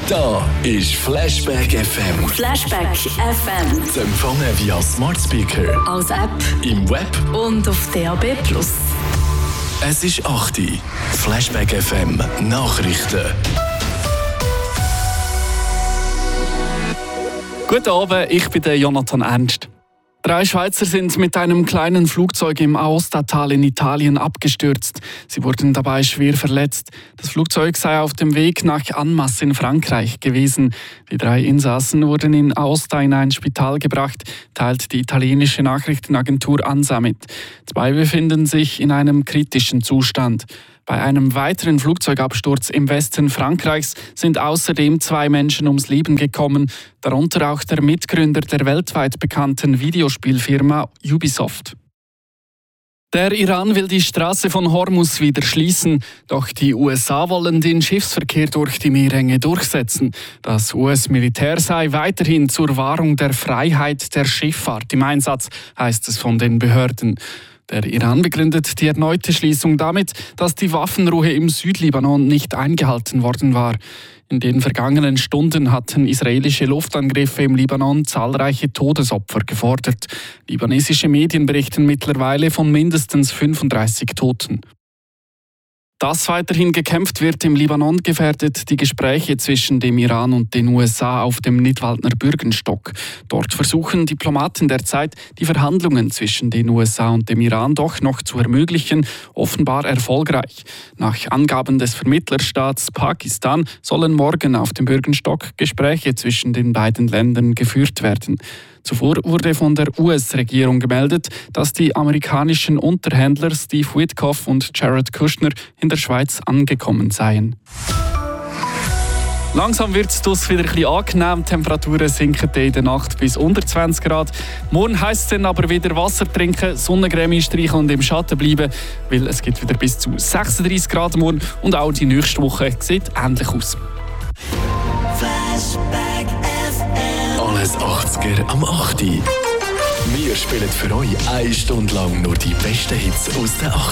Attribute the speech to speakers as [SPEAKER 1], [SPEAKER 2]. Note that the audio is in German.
[SPEAKER 1] Da ist Flashback FM.
[SPEAKER 2] Flashback FM.
[SPEAKER 1] Zu empfangen via Smart Speaker,
[SPEAKER 2] Als App
[SPEAKER 1] im Web.
[SPEAKER 2] und auf DAB+.
[SPEAKER 1] Es ist 8 Uhr. Flashback FM Nachrichten.
[SPEAKER 3] Guten Abend, ich bin der Jonathan Ernst. 3 Schweizer sind mit einem kleinen Flugzeug im Aostatal in Italien abgestürzt. Sie wurden dabei schwer verletzt. Das Flugzeug sei auf dem Weg nach Annemasse in Frankreich gewesen. Die 3 Insassen wurden in Aosta in ein Spital gebracht, teilt die italienische Nachrichtenagentur ANSA mit. 2 befinden sich in einem kritischen Zustand. Bei einem weiteren Flugzeugabsturz im Westen Frankreichs sind außerdem 2 Menschen ums Leben gekommen, darunter auch der Mitgründer der weltweit bekannten Videospielfirma Ubisoft. Der Iran will die Straße von Hormuz wieder schließen, doch die USA wollen den Schiffsverkehr durch die Meerenge durchsetzen. Das US-Militär sei weiterhin zur Wahrung der Freiheit der Schifffahrt im Einsatz, heißt es von den Behörden. Der Iran begründet die erneute Schließung damit, dass die Waffenruhe im Südlibanon nicht eingehalten worden war. In den vergangenen Stunden hatten israelische Luftangriffe im Libanon zahlreiche Todesopfer gefordert. Libanesische Medien berichten mittlerweile von mindestens 35 Toten. Dass weiterhin gekämpft wird im Libanon, gefährdet die Gespräche zwischen dem Iran und den USA auf dem Nidwaldner Bürgenstock. Dort versuchen Diplomaten derzeit, die Verhandlungen zwischen den USA und dem Iran doch noch zu ermöglichen, offenbar erfolgreich. Nach Angaben des Vermittlerstaats Pakistan sollen morgen auf dem Bürgenstock Gespräche zwischen den beiden Ländern geführt werden. Zuvor wurde von der US-Regierung gemeldet, dass die amerikanischen Unterhändler Steve Witkoff und Jared Kushner in der Schweiz angekommen seien. Langsam wird es wieder ein bisschen angenehm. Die Temperaturen sinken in der Nacht bis unter 20 Grad. Morgen heisst es dann aber wieder Wasser trinken, Sonnencreme streichen und im Schatten bleiben, weil es gibt wieder bis zu 36 Grad morgen und auch die nächste Woche sieht ähnlich aus.
[SPEAKER 1] Alles 80er am 8 Uhr. Wir spielen für euch 1 Stunde lang nur die besten Hits aus den 80er.